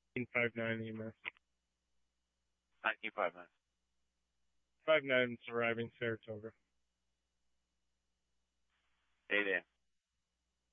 1959 EMS. 1959. 59 is arriving Saratoga. 8 a.m.